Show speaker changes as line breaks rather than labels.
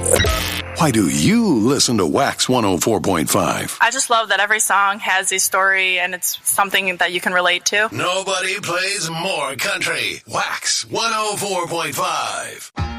Why do you listen to Wax 104.5?
I just love that every song has a story and it's something that you can relate to.
Nobody plays more country. Wax 104.5.